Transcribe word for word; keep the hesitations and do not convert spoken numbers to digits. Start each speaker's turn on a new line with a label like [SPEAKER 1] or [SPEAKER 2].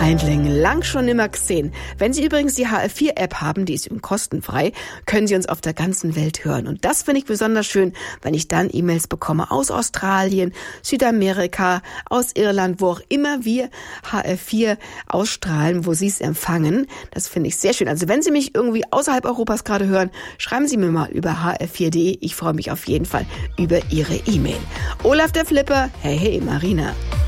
[SPEAKER 1] Eindling, lang schon nimmer gesehen. Wenn Sie übrigens die H R vier App haben, die ist übrigens kostenfrei, können Sie uns auf der ganzen Welt hören. Und das finde ich besonders schön, wenn ich dann E-Mails bekomme aus Australien, Südamerika, aus Irland, wo auch immer wir H R vier ausstrahlen, wo Sie es empfangen. Das finde ich sehr schön. Also wenn Sie mich irgendwie außerhalb Europas gerade hören, schreiben Sie mir mal über h r vier punkt d e. Ich freue mich auf jeden Fall über Ihre E-Mail. Olaf der Flipper, hey hey Marina.